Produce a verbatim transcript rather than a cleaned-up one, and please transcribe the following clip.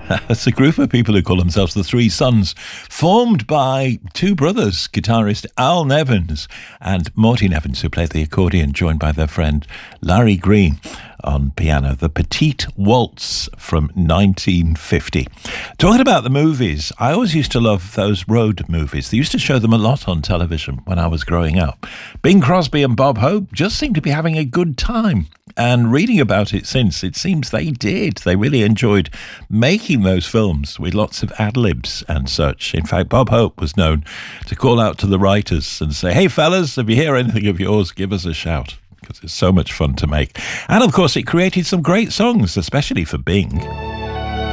It's a group of people who call themselves the Three Sons, formed by two brothers, guitarist Al Nevins and Morty Nevins, who played the accordion, joined by their friend Larry Green on piano. The Petite Waltz from nineteen fifty. Talking about the movies, I always used to love those road movies. They used to show them a lot on television when I was growing up. Bing Crosby and Bob Hope just seemed to be having a good time. And reading about it since, it seems they did. They really enjoyed making those films with lots of ad-libs and such. In fact, Bob Hope was known to call out to the writers and say, "Hey fellas, if you hear anything of yours, give us a shout," because it's so much fun to make. And of course, it created some great songs, especially for Bing.